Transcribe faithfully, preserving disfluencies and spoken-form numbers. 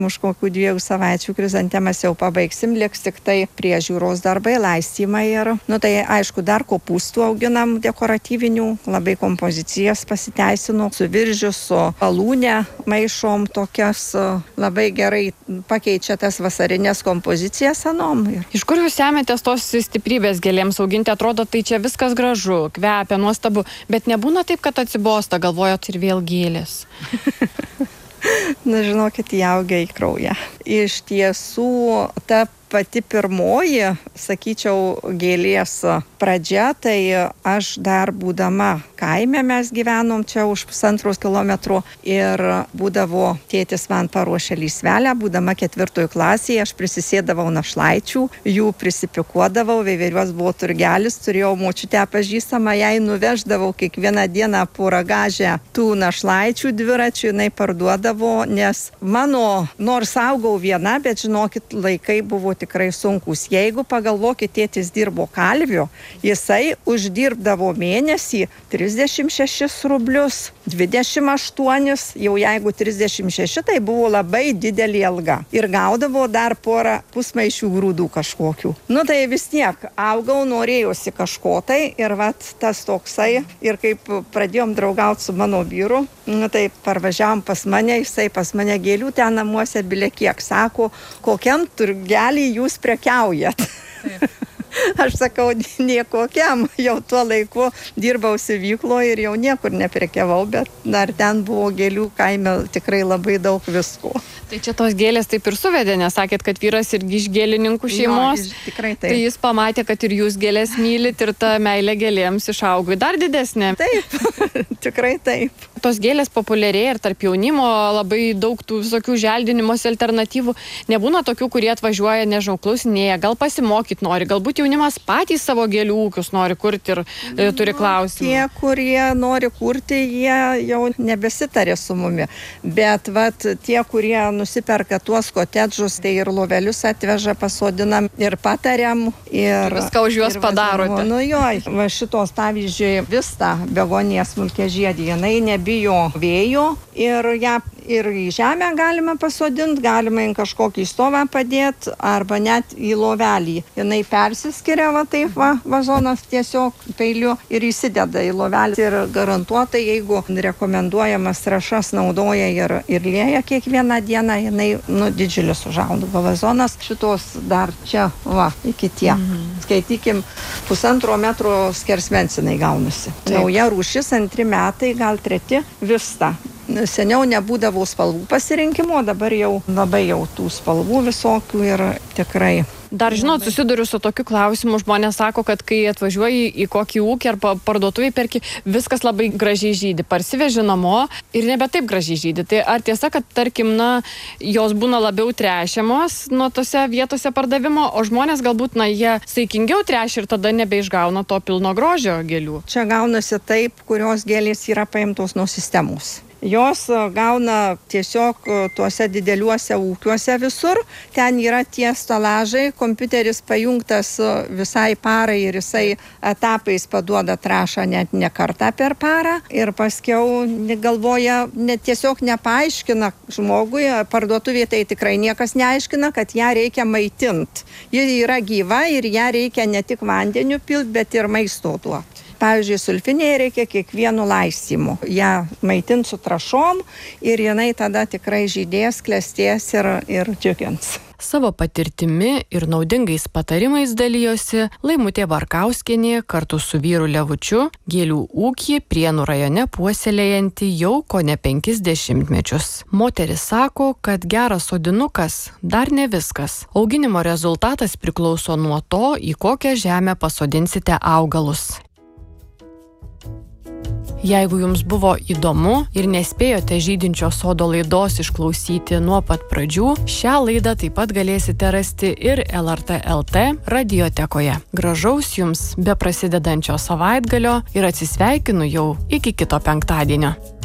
Už kokių dviejų savaičių krizantemas jau pabaigsim, liks tik tai priežiūros darbai, laistymai ir, nu tai aišku, dar kopūstų auginam dekoratyvinių, labai kompozicijas pasiteisino, su viržiu, su alūne maišom tokias, labai gerai pakeičia tas vasarinės kompozicijas anom. Ir... Iš kur jūs semiatės tos stiprybės gėlėms auginti? Atrodo, tai čia viskas gražu, kvepia, nuostabu, bet nebūna taip, kad atsibosta, galvojot ir vėl gėlės. Na, žinokit, įaugia į kraują. Iš tiesų, ta pati pirmoji, sakyčiau, gėlės pradžia, tai aš dar būdama kaime, mes gyvenom čia už pusantros kilometrų ir būdavo tėtis man paruošė lysvelę, būdama ketvirtojo klasėje, aš prisisėdavau našlaičių, jų prisipikuodavau, Veiveriuos buvo turgelis, turėjau močiutę pažįstamą, jai nuveždavau kiekvieną dieną po ragažę tų našlaičių dviračių, jinai parduodavo, nes mano, nors augau viena, bet žinokit, laikai buvo tikrai sunkus. Jeigu pagalvokit, tėtis dirbo kalviu, jisai uždirbdavo mėnesį trisdešimt šešis rublius, dvidešimt aštuonis, jau jeigu trisdešimt šeši, tai buvo labai didelė alga. Ir gaudavo dar porą pusmaišių grūdų kažkokių. Nu tai vis tiek, augau, norėjosi kažko tai ir vat tas toksai, ir kaip pradėjom draugauti su mano vyru, nu tai parvažiavom pas mane, jisai pas mane gėlių ten namuose bile kiek, sako, kokiam turgelį jūs prekiaujat. Aš sakau, niekokiam, jau tuo laiku dirbau siuvykloje ir jau niekur neprekiavau, bet dar ten buvo gėlių kaime tikrai labai daug visko. Tai čia tos gėlės taip ir suvedė, nes sakėt, kad vyras irgi iš gėlininkų šeimos. Jo, tikrai taip. Tai jis pamatė, kad ir jūs gėlės mylit ir ta meilė gėlėms išaugo dar didesnė. Taip, tikrai taip. Tos gėlės populiarėja ir tarp jaunimo, labai daug tų visokių želdinimosi alternatyvų. Nebūna tokių, kurie atvažiuoja, nežinau, klausinėja, gal pasimokyt nori, galbūt jaunimas patys savo gėlių ūkius nori kurti ir e, turi klausimų. Tie, kurie nori kurti, jie jau nebesitarė su mumi. Bet vat, tie, kurie nusiperka tuos kotedžus, tai ir lovelius atveža, pasodinam ir patariam. Ir viską už juos padarote. Nu jo, va šitos pavyzdžiui, vista begonija smulkiažiedė, jinai nebijo vėjo ir ją ir į žemę galima pasodinti, galima į kažkokį stovą padėti arba net į lovelį. Jinai persiskiria, va taip va, vazonas tiesiog peiliu ir įsideda į lovelį. Ir garantuotai, jeigu rekomenduojamas trąšas naudoja ir, ir lieja kiekvieną dieną, jinai, nu, didžiulis užauga vazonas. Šitos dar čia, va, iki tiek. Mhm. Skaitykim, pusantro metro skersmens jinai gaunasi. Taip. Nauja rūšis, antri metai, gal treti, vista. Seniau nebūdavo spalvų pasirinkimo, dabar jau labai jau tų spalvų visokių ir tikrai. Dar žinot, susiduriu su tokiu klausimu, žmonės sako, kad kai atvažiuoji į kokį ūkį ar parduotuvį perki, viskas labai gražiai žydi, parsiveži namo ir nebe taip gražiai žydi. Tai ar tiesa, kad tarkim, na, jos būna labiau trešiamos nuo tose vietose pardavimo, o žmonės galbūt, na, jie saikingiau trešia ir tada nebeišgauna to pilno grožio gėlių? Čia gaunasi taip, kurios gėlės yra paimtos nuo sistemos. Jos gauna tiesiog tuose dideliuose ūkiuose visur. Ten yra tie stalažai, kompiuteris pajungtas visai parai ir jisai etapais paduoda trąšą net ne kartą per parą. Ir paskiau galvoja, net tiesiog nepaaiškina žmogui, parduotuvėje tai tikrai niekas neaiškina, kad ją reikia maitinti. Ji yra gyva ir ją reikia ne tik vandeniu pilti, bet ir maisto duoti. Pavyzdžiui, sulfinėje reikia kiekvienu laistymu. Ja maitinti su trąšom ir jinai tada tikrai žydės, klestės ir, ir džiugins. Savo patirtimi ir naudingais patarimais dalijosi Laimutė Barkauskienė kartu su vyru Levučiu, gėlių ūkį Prienų rajone puoselėjanti jau kone penkis dešimtmečius. Moteris sako, kad geras sodinukas dar ne viskas. Auginimo rezultatas priklauso nuo to, į kokią žemę pasodinsite augalus. Jeigu jums buvo įdomu ir nespėjote žydinčio sodo laidos išklausyti nuo pat pradžių, šią laidą taip pat galėsite rasti ir L R T L T radiotekoje. Gražaus jums be prasidedančio savaitgalio ir atsisveikinu jau iki kito penktadienio.